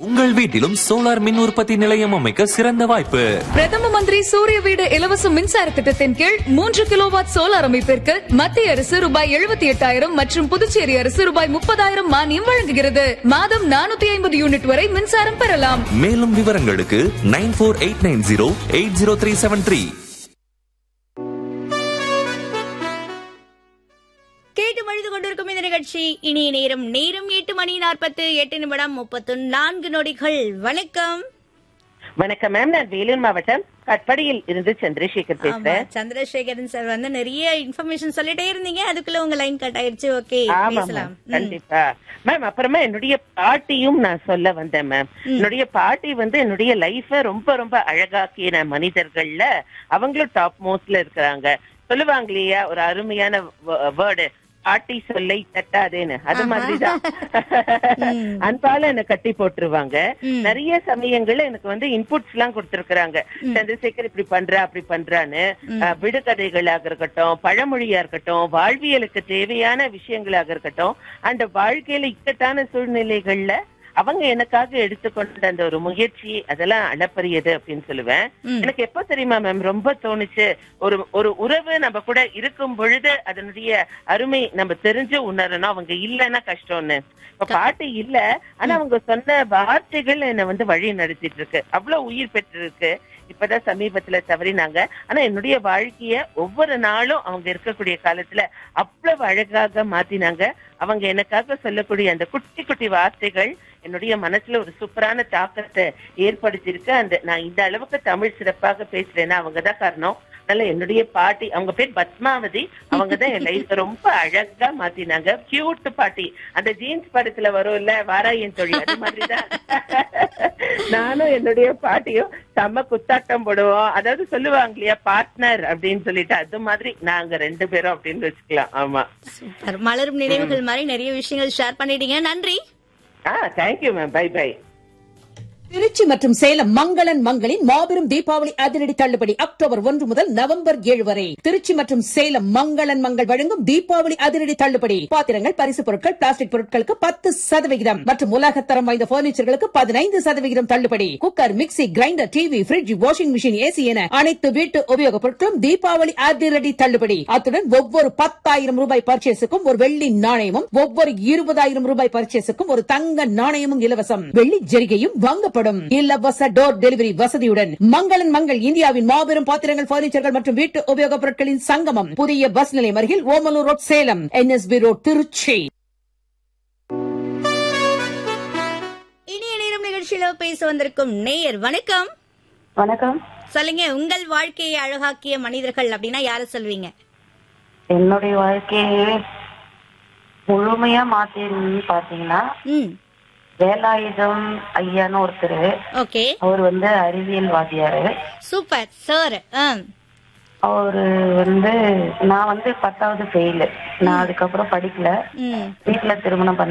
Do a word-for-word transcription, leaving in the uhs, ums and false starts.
உங்கள் வீட்டிலும் சோலார் மின் உற்பத்தி நிலையம் அமைக்க சிறந்த வாய்ப்பு. பிரதம மந்திரி சூரிய வீடு இலவச மின்சார திட்டத்தின் கீழ் மூன்று கிலோவாட் சோலார் அமைப்பிற்கு மத்திய அரசு ரூபாய் எழுபத்தி எட்டாயிரம் மற்றும் புதுச்சேரி அரசு ரூபாய் முப்பதாயிரம் மானியம் வழங்குகிறது. மாதம் நானூத்தி ஐம்பது யூனிட் வரை மின்சாரம் பெறலாம். மேலும் விவரங்களுக்கு nine four eight nine zero eight zero three seven three. கேட்டு மழுது கொண்டிருக்கும் இந்த நிகழ்ச்சி இனிய நேரம் நேரம் எட்டு மணி நாற்பத்து எட்டு நிமிடம் முப்பத்து நான்கு நொடிகள். வணக்கம். வணக்கம் மேம், நான் வேலூர் மாவட்டம் கட்படியில் இருந்து சந்திரசேகர் பேசுறேன். சந்திரசேகரன் சார் வந்து நிறைய இன்ஃபர்மேஷன் சொல்லிட்டே இருந்தீங்க, அதுக்குள்ள உங்க லைன் கட் ஆயிருச்சு. ஓகே, பேசலாம். கண்டிப்பா மேம். அப்புறமா என்னுடைய பாட்டியும் நான் சொல்ல வந்தேன் மேம். என்னுடைய பாட்டி வந்து என்னுடைய லைஃப ரொம்ப ரொம்ப அழகாக்கின மனிதர்கள்ல அவங்களும் டாப் மோஸ்ட்ல இருக்கிறாங்க. சொல்லுவாங்க இல்லையா ஒரு அருமையான வேர்டு, பாட்டி சொல்லை தட்டாதேன்னு. அது மாதிரிதான் அன்பால என்ன கட்டி போட்டுருவாங்க. நிறைய சமயங்கள்ல எனக்கு வந்து இன்புட்ஸ் எல்லாம் கொடுத்திருக்கிறாங்க. சந்திரசேகர் இப்படி பண்ற அப்படி பண்றான்னு. விடுகதைகளாக இருக்கட்டும், பழமொழியா இருக்கட்டும், வாழ்வியலுக்கு தேவையான விஷயங்களாக இருக்கட்டும், அந்த வாழ்க்கையில இக்கட்டான சூழ்நிலைகள்ல அவங்க எனக்காக எடுத்துக்கொண்ட அந்த ஒரு முயற்சி அதெல்லாம் அளப்பரியது அப்படின்னு சொல்லுவேன். எனக்கு எப்ப தெரியுமா மேம் ரொம்ப தோணுச்சு, ஒரு ஒரு உறவு நம்ம கூட இருக்கும் பொழுது அதனுடைய அருமை நம்ம தெரிஞ்சு உணரணும். அவங்க இல்லைன்னா கஷ்டம்னு. இப்ப பாட்டு இல்ல, ஆனா அவங்க சொன்ன வார்த்தைகள் என்ன வந்து வழி நடத்திட்டு இருக்கு. அவ்வளவு உயிர் பெற்று இருக்கு. இப்பதான் சமீபத்துல தவறினாங்க. ஆனா என்னுடைய வாழ்க்கைய ஒவ்வொரு நாளும் அவங்க இருக்கக்கூடிய காலத்துல அவ்வளவு அழகாக மாத்தினாங்க. அவங்க எனக்காக சொல்லக்கூடிய அந்த குட்டி குட்டி வார்த்தைகள் என்னுடைய மனசுல ஒரு சூப்பரான தாக்கத்தை ஏற்படுத்தியிருக்கு. அந்த நான் இந்த அளவுக்கு தமிழ் சிறப்பாக பேசுறேன்னா அவங்கதான் காரணம். அதனால என்னுடைய பாட்டி, அவங்க பேர் பத்மாவதி, அவங்கதான் என் லைஃப் ரொம்ப அழகா மாத்தினாங்க. கியூட் பாட்டி. அந்த ஜீன்ஸ் படத்துல வரும் இல்ல வாராயன் தொழில், அது மாதிரிதான் நானும் என்னுடைய பாட்டியும் செம்ம குத்தாட்டம் போடுவோம். அதாவது சொல்லுவாங்க இல்லையா பார்ட்னர் அப்படின்னு சொல்லிட்டு, அது மாதிரி நாங்க ரெண்டு பேரும் அப்படின்னு வச்சுக்கலாம். ஆமா, மலரும் நினைவுகள் மாதிரி நிறைய விஷயங்கள் ஷேர் பண்ணிட்டீங்க. நன்றி. ஆ, thank you ma'am. By by. Trichy மற்றும் சேலம் மங்களன் மங்களின் மாபெரும் தீபாவளி அதிரடி தள்ளுபடி அக்டோபர் ஒன்று முதல் நவம்பர் ஏழு வரை. திருச்சி மற்றும் சேலம் மங்களன் மங்கள் வழங்கும் தீபாவளி அதிரடி தள்ளுபடி. பாத்திரங்கள், பரிசு பொருட்கள், பிளாஸ்டிக் பொருட்களுக்கு பத்து சதவிகிதம் மற்றும் உலகத்தரம் வாய்ந்த பர்னிச்சர்களுக்கு பதினைந்து சதவிகிதம் தள்ளுபடி. Cooker, mixie, grinder, TV, bridge, washing machine, AC என அனைத்து வீட்டு உபயோகப் பொருட்களும் தீபாவளி அதிரடி தள்ளுபடி. அத்துடன் ஒவ்வொரு பத்தாயிரம் ரூபாய் பர்ச்சேஸுக்கும் ஒரு வெள்ளி நாணயமும், ஒவ்வொரு இருபதாயிரம் ரூபாய் பர்ச்சேஸுக்கும் ஒரு தங்க நாணயமும் இலவசம். வெள்ளி ஜரிகையும் வாங்கப்படும். இலவச டோர் டெலிவரி வசதியுடன் மங்களன் மங்கள் இந்தியாவின் மாபெரும் பாத்திரங்கள், பர்னிச்சர்கள் மற்றும் வீட்டு உபயோகப் பொருட்களின் சங்கமம். புதிய பஸ் நிலையம் அருகில் Omalur road, Salem. NSP road, Trichy. இனிய நேரம் நிகழ்ச்சியில பேச வந்திருக்கும் நேயர். வணக்கம். வணக்கம். சொல்லுங்க, உங்கள் வாழ்க்கையை அழகாக்கிய மனிதர்கள் அப்படின்னா யார சொல்வீங்க? என்னுடைய வாழ்க்கையை முழுமையா மாத்தின்னு பாத்தீங்கன்னா வேலாயுதம் ஐயான்னு ஒருத்தர். ஓகே. அவர் வந்து அறிவியல் வாதியாரு. Super sir. அவரு வந்து நான் வந்து பத்தாவது ஃபெயிலு. நான் அதுக்கப்புறம் படிக்கல. வீட்டுல திருமணம் பண்ணி